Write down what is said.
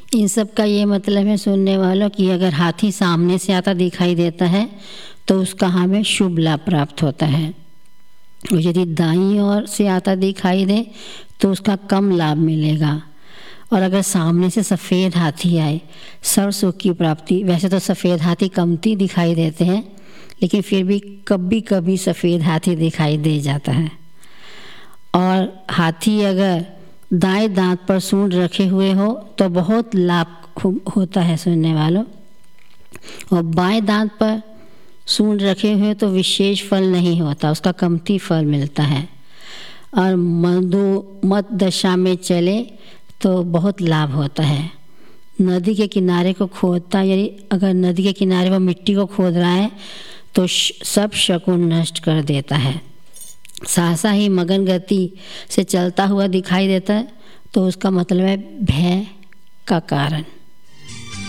इन सब का ये मतलब है सुनने वालों कि अगर हाथी सामने से आता दिखाई देता है तो उसका हमें शुभ लाभ प्राप्त होता है, और यदि दाईं ओर से आता दिखाई दे तो उसका कम लाभ मिलेगा। और अगर सामने से सफ़ेद हाथी आए, सर्व सुख की प्राप्ति। वैसे तो सफ़ेद हाथी कमती दिखाई देते हैं, लेकिन फिर भी कभी कभी सफ़ेद हाथी दिखाई दे जाता है। और हाथी अगर दाएं दांत पर सूंड रखे हुए हो तो बहुत लाभ होता है सुनने वालों, और बाएं दांत पर सूंड रखे हुए तो विशेष फल नहीं होता, उसका कमती फल मिलता है। और मधुमत दशा में चले तो बहुत लाभ होता है। नदी के किनारे को खोदता, यानी अगर नदी के किनारे पर मिट्टी को खोद रहा है तो सब शकुन नष्ट कर देता है। सहसा ही मगन गति से चलता हुआ दिखाई देता है तो उसका मतलब है भय का कारण।